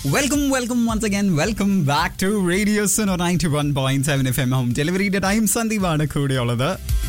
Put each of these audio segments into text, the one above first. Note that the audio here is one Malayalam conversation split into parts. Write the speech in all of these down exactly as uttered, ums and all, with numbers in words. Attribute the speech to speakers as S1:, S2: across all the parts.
S1: Welcome, welcome once again. Welcome back to Radio Suno ninety-one point seven F M Home Delivery Time. സന്ദീപാണ് കൂടെയുള്ളത്.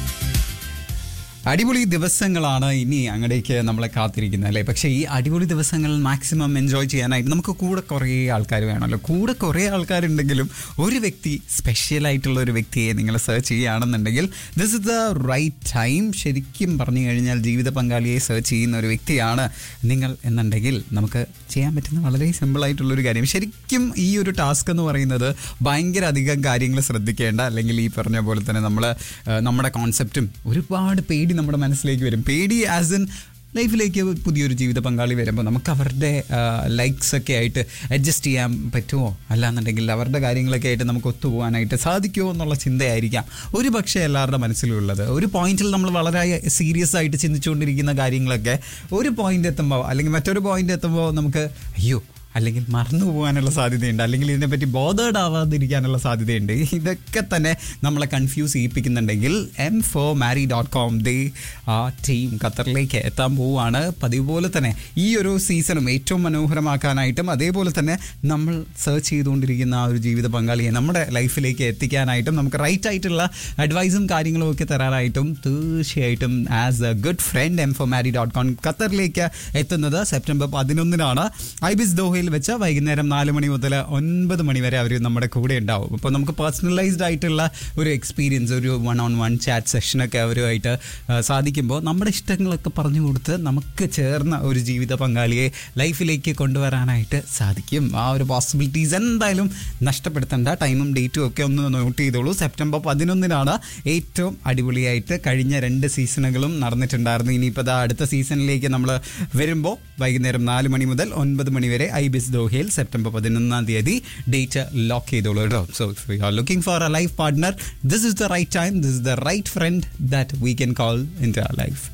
S1: അടിപൊളി ദിവസങ്ങളാണ് ഇനി അങ്ങടേക്ക് നമ്മളെ കാത്തിരിക്കുന്നത് അല്ലേ. പക്ഷേ ഈ അടിപൊളി ദിവസങ്ങൾ മാക്സിമം എൻജോയ് ചെയ്യാനായിട്ട് നമുക്ക് കൂടെ കുറേ ആൾക്കാർ വേണമല്ലോ. കൂടെ കുറേ ആൾക്കാരുണ്ടെങ്കിലും ഒരു വ്യക്തി സ്പെഷ്യലായിട്ടുള്ള ഒരു വ്യക്തിയെ നിങ്ങൾ സെർച്ച് ചെയ്യുകയാണെന്നുണ്ടെങ്കിൽ this is the right time. ശരിക്കും പറഞ്ഞു കഴിഞ്ഞാൽ ജീവിത പങ്കാളിയെ സെർച്ച് ചെയ്യുന്ന ഒരു വ്യക്തിയാണ് നിങ്ങൾ എന്നുണ്ടെങ്കിൽ നമുക്ക് ചെയ്യാൻ പറ്റുന്ന വളരെ സിമ്പിളായിട്ടുള്ളൊരു കാര്യം. ശരിക്കും ഈ ഒരു ടാസ്ക് എന്ന് പറയുന്നത് ഭയങ്കര അധികം കാര്യങ്ങൾ ശ്രദ്ധിക്കേണ്ട, അല്ലെങ്കിൽ ഈ പറഞ്ഞ പോലെ തന്നെ നമ്മൾ നമ്മുടെ കോൺസെപ്റ്റും ഒരുപാട് പേടി നമ്മുടെ മനസ്സിലേക്ക് വരും. പേടി ആസ് ഇൻ ലൈഫിലേക്ക് പുതിയൊരു ജീവിത പങ്കാളി വരുമ്പോൾ നമുക്ക് അവരുടെ ലൈക്സ് ഒക്കെ ആയിട്ട് അഡ്ജസ്റ്റ് ചെയ്യാൻ പറ്റുമോ, അല്ലാന്നുണ്ടെങ്കിൽ അവരുടെ കാര്യങ്ങളൊക്കെ ആയിട്ട് നമുക്ക് ഒത്തുപോകാനായിട്ട് സാധിക്കുമോ എന്നുള്ള ചിന്തയായിരിക്കാം ഒരു പക്ഷേ എല്ലാവരുടെ മനസ്സിലുള്ളത്. ഒരു പോയിന്റിൽ നമ്മൾ വളരെ സീരിയസ് ആയിട്ട് ചിന്തിച്ചുകൊണ്ടിരിക്കുന്ന കാര്യങ്ങളൊക്കെ ഒരു പോയിന്റ് എത്തുമ്പോൾ അല്ലെങ്കിൽ മറ്റൊരു പോയിന്റ് എത്തുമ്പോൾ നമുക്ക് അയ്യോ അല്ലെങ്കിൽ മറന്നു പോകാനുള്ള സാധ്യതയുണ്ട്, അല്ലെങ്കിൽ ഇതിനെപ്പറ്റി ബോധേഡ് ആവാതിരിക്കാനുള്ള സാധ്യതയുണ്ട്. ഇതൊക്കെ തന്നെ നമ്മളെ കൺഫ്യൂസ് ചെയ്യിപ്പിക്കുന്നുണ്ടെങ്കിൽ എം ഫോർ മാരി ഡോട്ട് കോം ദേ ആ ടീം ഖത്തറിലേക്ക് എത്താൻ പോവുകയാണ്. പതിവ് പോലെ തന്നെ ഈ ഒരു സീസണും ഏറ്റവും മനോഹരമാക്കാനായിട്ടും അതേപോലെ തന്നെ നമ്മൾ സെർച്ച് ചെയ്തുകൊണ്ടിരിക്കുന്ന ആ ഒരു ജീവിത പങ്കാളിയെ നമ്മുടെ ലൈഫിലേക്ക് എത്തിക്കാനായിട്ടും നമുക്ക് റൈറ്റ് ആയിട്ടുള്ള അഡ്വൈസും കാര്യങ്ങളും ഒക്കെ തരാനായിട്ടും തീർച്ചയായിട്ടും as A good friend M four Mari dot com ഖത്തറിലേക്ക് എത്തുന്നത് സെപ്റ്റംബർ പതിനൊന്നിനാണ്. ഐബിസ് ദോഹയിൽ വെച്ച് വൈകുന്നേരം നാല് മണി മുതൽ ഒൻപത് മണി വരെ അവർ നമ്മുടെ കൂടെ ഉണ്ടാവും. അപ്പോൾ നമുക്ക് പേഴ്സണലൈസ്ഡ് ആയിട്ടുള്ള ഒരു എക്സ്പീരിയൻസ്, ഒരു വൺ ഓൺ വൺ ചാറ്റ് സെഷനൊക്കെ അവരുമായിട്ട് സാധിക്കുമ്പോൾ നമ്മുടെ ഇഷ്ടങ്ങളൊക്കെ പറഞ്ഞു കൊടുത്ത് നമുക്ക് ചേർന്ന ഒരു ജീവിത പങ്കാളിയെ ലൈഫിലേക്ക് കൊണ്ടുവരാനായിട്ട് സാധിക്കും. ആ ഒരു പോസിബിലിറ്റീസ് എന്തായാലും നഷ്ടപ്പെടുത്തേണ്ട. ടൈമും ഡേറ്റും ഒക്കെ ഒന്ന് നോട്ട് ചെയ്തോളൂ. സെപ്റ്റംബർ പതിനൊന്നിനാണ്. ഏറ്റവും അടിപൊളിയായിട്ട് കഴിഞ്ഞ രണ്ട് സീസണുകളും നടന്നിട്ടുണ്ടായിരുന്നു. ഇനിയിപ്പോൾ ദാ അടുത്ത സീസണിലേക്ക് നമ്മൾ വരുമ്പോൾ വൈകുന്നേരം നാല് മണി മുതൽ ഒൻപത് മണി വരെ ഐബിസ് ദോഹയിൽ സെപ്റ്റംബർ പതിനൊന്നാം തീയതി ഡേറ്റ് ലോക്ക് ചെയ്തോളൂ കേട്ടോ. So if you are looking for A life partner, this is the right time, this is the right front that we can call in to our life.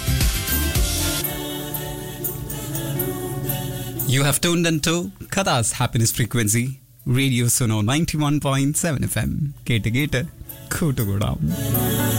S1: You have tuned into Qatar's happiness frequency, Radio Suno ninety-one point seven F M. കേട്ട് കേട്ട് കൂട്ടുകൂടാം.